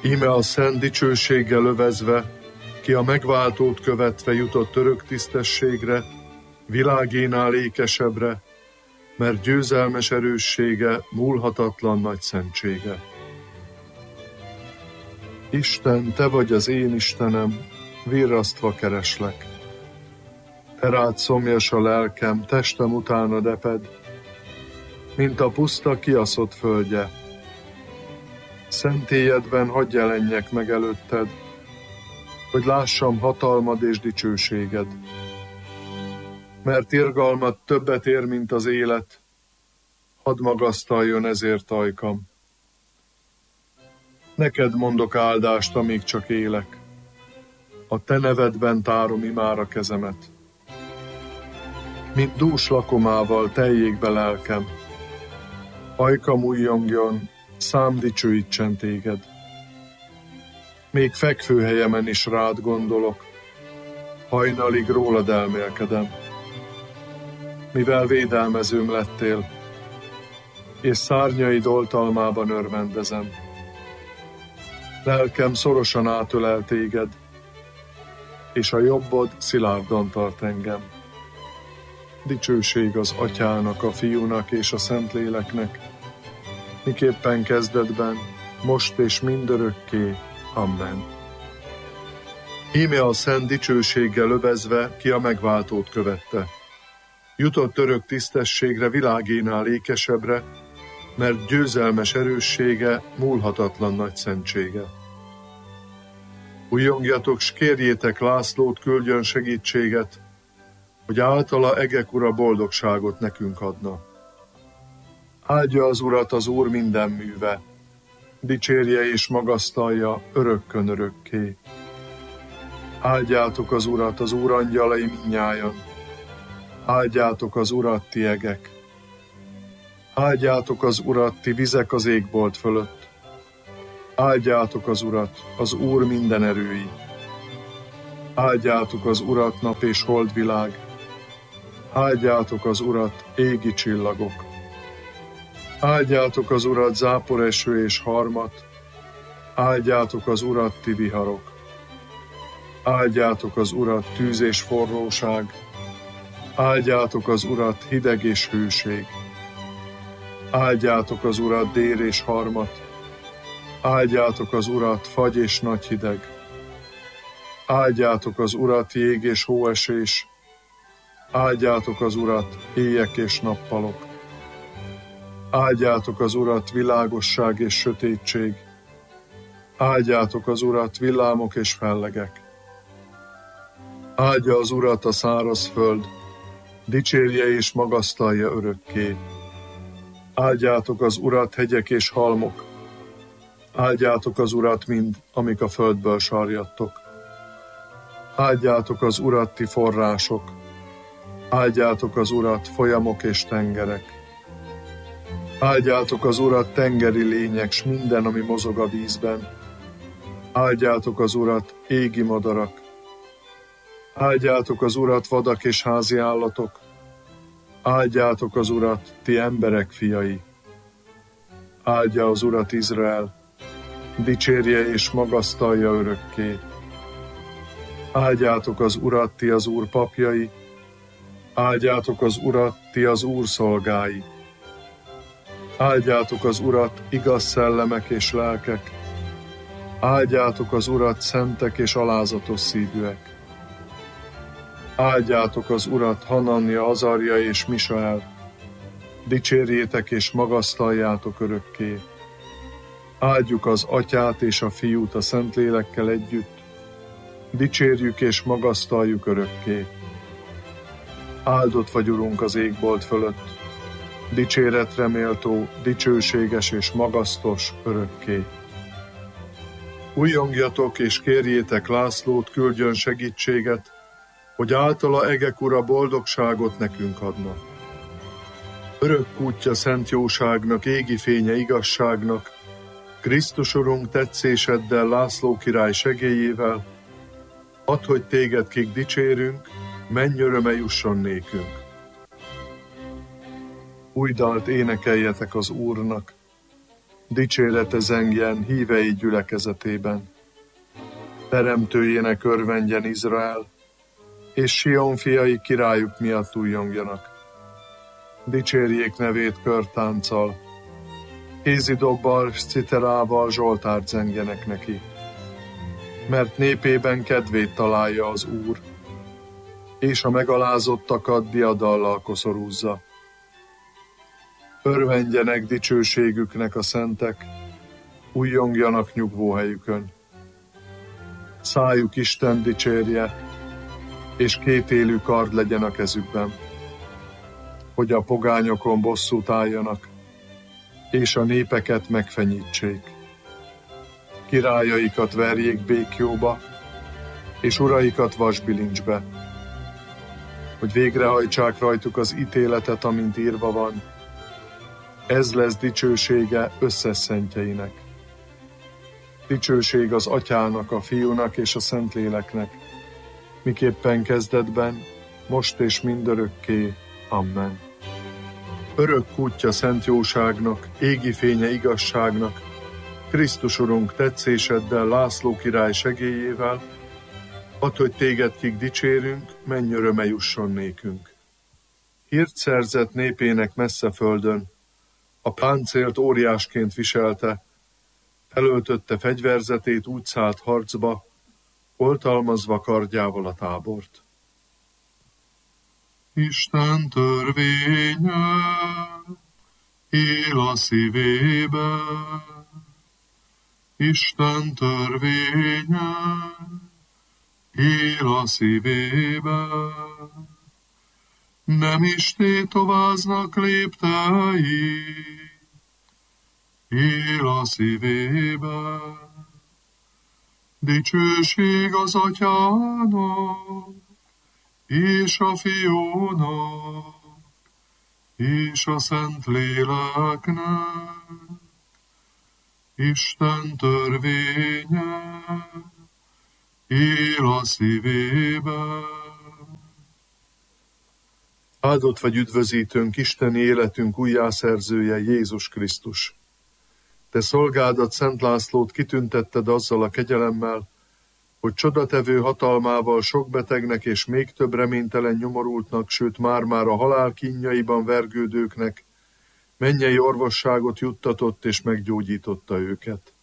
Íme a szent dicsőséggel övezve, ki a megváltót követve jutott örök tisztességre, világénál ékesebbre, mert győzelmes erőssége, múlhatatlan nagy szentsége. Isten, te vagy az én Istenem, virrasztva kereslek. Te rád szomjas a lelkem, testem utánad eped, mint a puszta kiaszott földje. Szentélyedben hadd jelenjek meg előtted, hogy lássam hatalmad és dicsőséged. Mert irgalmad többet ér, mint az élet, hadd magasztaljon ezért ajkam. Neked mondok áldást, amíg csak élek, a te nevedben tárom imára kezemet. Mint dús lakomával teljék be lelkem, ajkam újjongjon, szám dicsőítsen téged. Még fekvőhelyemen is rád gondolok, hajnalig rólad elmélkedem. Mivel védelmezőm lettél, és szárnyaid oltalmában örvendezem. Lelkem szorosan átölel téged, és a jobbod szilárdan tart engem. Dicsőség az Atyának, a Fiúnak és a Szentléleknek, miképpen kezdetben, most és mindörökké. Amen. Íme a szent dicsőséggel övezve, ki a megváltót követte. Jutott örök tisztességre, világénál ékesebbre, mert győzelmes erőssége, múlhatatlan nagy szentsége. Újjongjatok, s kérjétek Lászlót, küldjön segítséget, hogy általa egek ura boldogságot nekünk adna. Áldja az Urat az Úr minden műve, dicsérje és magasztalja örökkön örökké. Áldjátok az Urat, az Úr angyalai mindnyájan, áldjátok az Urat, ti egek. Áldjátok az Urat, ti vizek az égbolt fölött. Áldjátok az Urat, az Úr minden erői. Áldjátok az Urat, nap és holdvilág. Áldjátok az Urat, égi csillagok. Áldjátok az Urat, záporeső és harmat. Áldjátok az Urat, ti viharok. Áldjátok az Urat, tűz és forróság. Áldjátok az Urat, hideg és hőség. Áldjátok az Urat, dél és harmat. Áldjátok az Urat, fagy és nagy hideg. Áldjátok az Urat, jég és hóesés. Áldjátok az Urat, éjek és nappalok. Áldjátok az Urat, világosság és sötétség. Áldjátok az Urat, villámok és fellegek. Áldja az Urat a száraz föld, dicsérje és magasztalja örökké. Áldjátok az Urat, hegyek és halmok. Áldjátok az Urat mind, amik a földből sarjadtok. Áldjátok az Urat, ti források. Áldjátok az Urat, folyamok és tengerek. Áldjátok az Urat, tengeri lények, s minden, ami mozog a vízben. Áldjátok az Urat, égi madarak. Áldjátok az Urat, vadak és házi állatok. Áldjátok az Urat, ti emberek fiai. Áldja az Urat Izrael, dicsérje és magasztalja örökké. Áldjátok az Urat, ti az Úr papjai. Áldjátok az Urat, ti az Úr szolgái. Áldjátok az Urat, igaz szellemek és lelkek. Áldjátok az Urat, szentek és alázatos szívűek. Áldjátok az Urat, Hananja, Azarja és Misael. Dicsérjétek és magasztaljátok örökké. Áldjuk az Atyát és a Fiút a Szentlélekkel együtt. Dicsérjük és magasztaljuk örökké. Áldott vagy, Urunk, az égbolt fölött. Dicséretre méltó, dicsőséges és magasztos örökké. Újjongjatok és kérjétek Lászlót, küldjön segítséget, hogy általa egek ura boldogságot nekünk adna. Örök kútja szent jóságnak, égi fénye igazságnak, Krisztus Urunk tetszéseddel, László király segélyével, add, hogy téged kik dicsérünk, menny öröme jusson nékünk. Új dalt énekeljetek az Úrnak, Dicsérete zengjen hívei gyülekezetében. Teremtőjének örvendjen Izrael, és Sion fiai királyuk miatt újjongjanak. Dicsérjék nevét körtánccal, kézidobbal s citerával zsoltárt zengjenek neki. Mert népében kedvét találja az Úr, és a megalázottakat diadallal koszorúzza. Örvendjenek dicsőségüknek a szentek, újjongjanak nyugvóhelyükön. Szájuk Isten dicsérje, és kétélű kard legyen a kezükben, hogy a pogányokon bosszút álljanak, és a népeket megfenyítsék. Királyaikat verjék békjóba, és uraikat vasbilincsbe, hogy végrehajtsák rajtuk az ítéletet, amint írva van. Ez lesz dicsősége összes szentjeinek. Dicsőség az Atyának, a Fiúnak és a Szentléleknek, miképpen kezdetben, most és mindörökké. Amen. Örök kútja szent jóságnak, égi fénye igazságnak, Krisztus Urunk tetszéseddel, László király segélyével, add, hogy téged kik dicsérünk, menny öröme jusson nékünk. Hírt szerzett népének messze földön, a páncélt óriásként viselte, felöltötte fegyverzetét, úgy szállt harcba, oltalmazva kardjával a tábort. Isten törvénye él a szívében, Isten törvénye él a szívében, nem is tétováznak léptei, él a szívében. Dicsőség az Atyának, és a Fiúnak, és a Szentléleknek, Isten törvénye él a szívében. Áldott vagy üdvözítőnk, isteni életünk újjászerzője, Jézus Krisztus. Te szolgádat, Szent Lászlót kitüntetted azzal a kegyelemmel, hogy csodatevő hatalmával sok betegnek és még több reménytelen nyomorultnak, sőt már-már a halál kínjaiban vergődőknek mennyei orvosságot juttatott és meggyógyította őket.